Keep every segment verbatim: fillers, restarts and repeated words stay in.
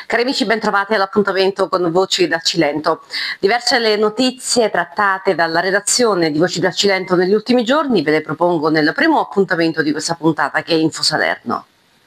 Cari amici, bentrovati all'appuntamento con Voci dal Cilento. Diverse le notizie trattate dalla redazione di Voci dal Cilento negli ultimi giorni, ve le propongo nel primo appuntamento di questa puntata che è Info Salerno.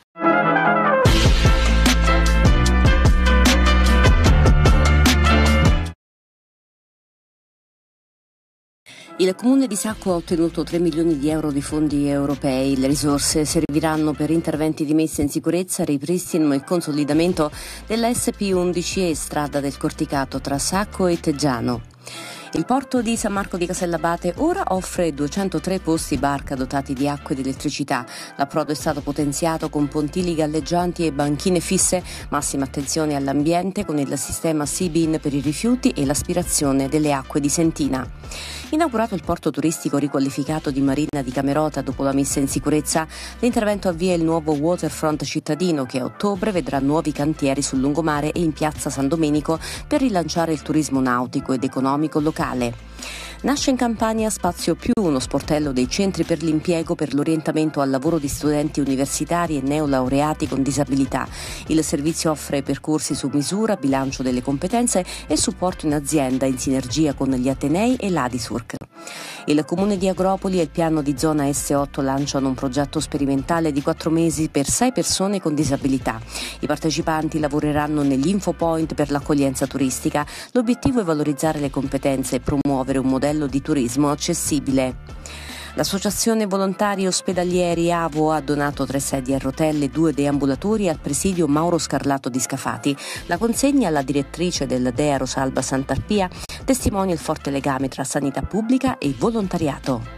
Il Comune di Sacco ha ottenuto tre milioni di euro di fondi europei. Le risorse serviranno per interventi di messa in sicurezza, ripristino e consolidamento della S P undici e strada del Corticato tra Sacco e Teggiano. Il porto di San Marco di Casellabate ora offre duecentotré posti barca dotati di acqua ed elettricità. L'approdo è stato potenziato con pontili galleggianti e banchine fisse. Massima attenzione all'ambiente con il sistema Sea-Bin per i rifiuti e l'aspirazione delle acque di Sentina. Inaugurato il porto turistico riqualificato di Marina di Camerota dopo la messa in sicurezza, l'intervento avvia il nuovo waterfront cittadino che a ottobre vedrà nuovi cantieri sul lungomare e in piazza San Domenico per rilanciare il turismo nautico ed economico locale. Nasce in Campania Spazio Più, uno sportello dei centri per l'impiego per l'orientamento al lavoro di studenti universitari e neolaureati con disabilità. Il servizio offre percorsi su misura, bilancio delle competenze e supporto in azienda in sinergia con gli Atenei e l'Adisurc. Il Comune di Agropoli e il piano di zona S otto lanciano un progetto sperimentale di quattro mesi per sei persone con disabilità. I partecipanti lavoreranno negli infopoint per l'accoglienza turistica. L'obiettivo è valorizzare le competenze e promuovere un modello di turismo accessibile. L'Associazione Volontari Ospedalieri AVO ha donato tre sedie a rotelle e due deambulatori al presidio Mauro Scarlato di Scafati. La consegna alla direttrice del D E A Rosalba Santarpia testimonia il forte legame tra sanità pubblica e volontariato.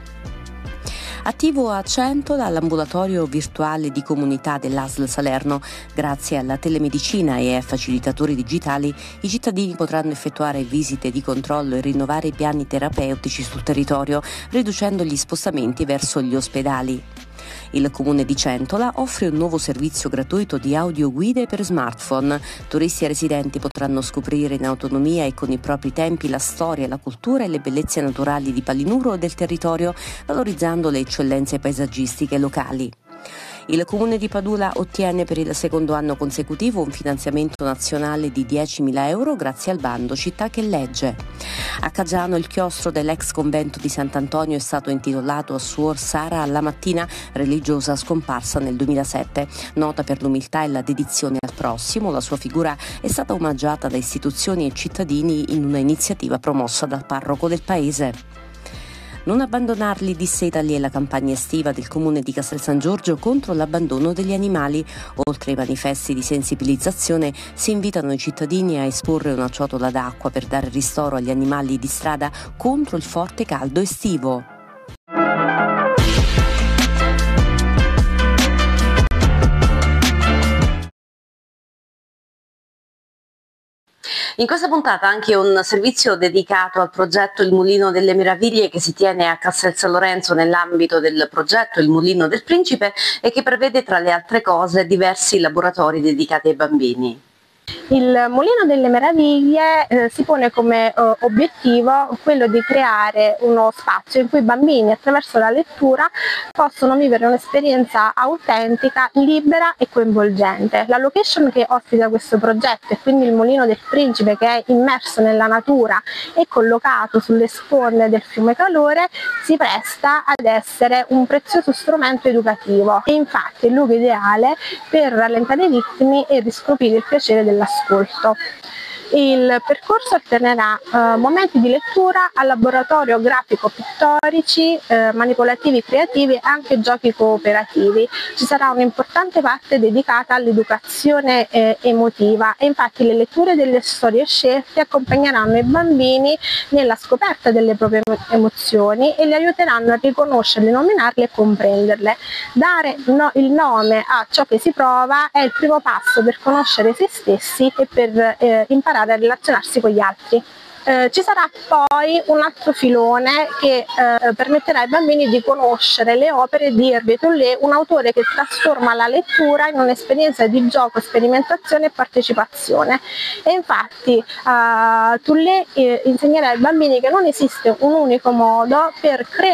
Attivo a Centola l'ambulatorio virtuale di comunità dell'A S L Salerno. Grazie alla telemedicina e ai facilitatori digitali, i cittadini potranno effettuare visite di controllo e rinnovare i piani terapeutici sul territorio, riducendo gli spostamenti verso gli ospedali. Il Comune di Centola offre un nuovo servizio gratuito di audioguide per smartphone. Turisti e residenti potranno scoprire in autonomia e con i propri tempi la storia, la cultura e le bellezze naturali di Palinuro e del territorio, valorizzando le eccellenze paesaggistiche locali. Il Comune di Padula ottiene per il secondo anno consecutivo un finanziamento nazionale di diecimila euro grazie al bando Città che legge. A Caggiano il chiostro dell'ex convento di Sant'Antonio è stato intitolato a Suor Sara Allamattina, religiosa scomparsa nel duemilasette. Nota per l'umiltà e la dedizione al prossimo, la sua figura è stata omaggiata da istituzioni e cittadini in una iniziativa promossa dal parroco del paese. Non abbandonarli, disse Italia, la campagna estiva del Comune di Castel San Giorgio contro l'abbandono degli animali. Oltre ai manifesti di sensibilizzazione, si invitano i cittadini a esporre una ciotola d'acqua per dare ristoro agli animali di strada contro il forte caldo estivo. In questa puntata anche un servizio dedicato al progetto Il Mulino delle Meraviglie che si tiene a Castel San Lorenzo nell'ambito del progetto Il Mulino del Principe e che prevede tra le altre cose diversi laboratori dedicati ai bambini. Il Mulino delle Meraviglie eh, si pone come eh, obiettivo quello di creare uno spazio in cui i bambini attraverso la lettura possono vivere un'esperienza autentica, libera e coinvolgente. La location che ospita questo progetto e quindi il Mulino del Principe, che è immerso nella natura e collocato sulle sponde del fiume Calore, si presta ad essere un prezioso strumento educativo e infatti è il luogo ideale per rallentare i ritmi e riscoprire il piacere dell'ascolto. Il percorso alternerà eh, momenti di lettura al laboratorio grafico-pittorici, eh, manipolativi creativi e anche giochi cooperativi. Ci sarà un'importante parte dedicata all'educazione eh, emotiva e infatti le letture delle storie scelte accompagneranno i bambini nella scoperta delle proprie emozioni e li aiuteranno a riconoscerle, nominarle e comprenderle. Dare no, il nome a ciò che si prova è il primo passo per conoscere se stessi e per eh, imparare a relazionarsi con gli altri. Eh, ci sarà poi un altro filone che eh, permetterà ai bambini di conoscere le opere di Hervé Tullet, un autore che trasforma la lettura in un'esperienza di gioco, sperimentazione e partecipazione. E infatti eh, Tullet eh, insegnerà ai bambini che non esiste un unico modo per creare